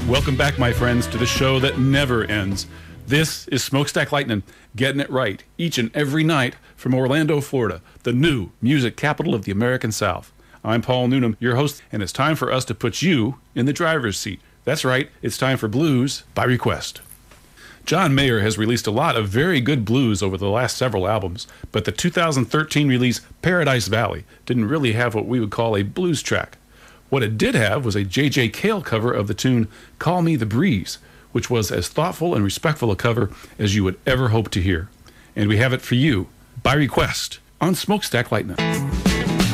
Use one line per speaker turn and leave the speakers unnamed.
Welcome back, my friends, to the show that never ends. This is Smokestack Lightning, getting it right each and every night from Orlando, Florida, the new music capital of the American South. I'm Paul Noonan, your host, and it's time for us to put you in the driver's seat. That's right, it's time for Blues by Request. John Mayer has released a lot of very good blues over the last several albums, but the 2013 release Paradise Valley didn't really have what we would call a blues track. What it did have was a J.J. Cale cover of the tune Call Me the Breeze, which was as thoughtful and respectful a cover as you would ever hope to hear. And we have it for you, by request, on Smokestack Lightning.